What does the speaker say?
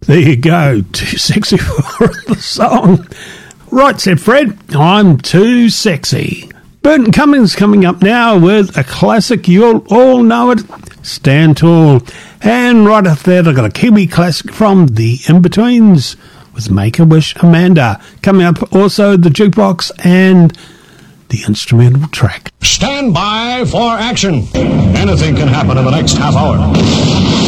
There you go. Too sexy for the song. Right, said Fred. I'm too sexy. Burton Cummings coming up now with a classic. You'll all know it. Stand Tall. And right after that, I've got a Kiwi classic from The In-Betweens with Make-A-Wish Amanda. Coming up also the jukebox and the instrumental track. Stand by for action. Anything can happen in the next half hour.